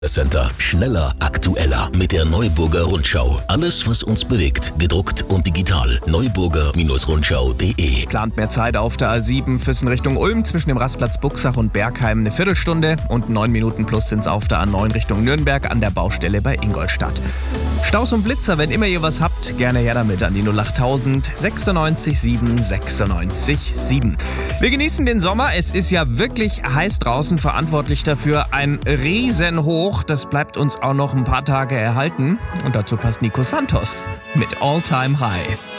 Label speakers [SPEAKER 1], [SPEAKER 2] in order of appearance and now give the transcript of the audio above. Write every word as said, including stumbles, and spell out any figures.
[SPEAKER 1] Center. Schneller, aktueller mit der Neuburger Rundschau. Alles, was uns bewegt, gedruckt und digital. Neuburger Rundschau punkt de.
[SPEAKER 2] Plant mehr Zeit auf der A sieben, Füssen Richtung Ulm, zwischen dem Rastplatz Buxach und Bergheim eine Viertelstunde und neun Minuten plus sind's auf der A neun Richtung Nürnberg an der Baustelle bei Ingolstadt. Staus und Blitzer, wenn immer ihr was habt, gerne her damit an die null achttausend sechsundneunzig sieben sechsundneunzig sieben. Wir genießen den Sommer, es ist ja wirklich heiß draußen, verantwortlich dafür ein Riesenhoch. Das bleibt uns auch noch ein paar Tage erhalten. Und dazu passt Nico Santos mit All Time High.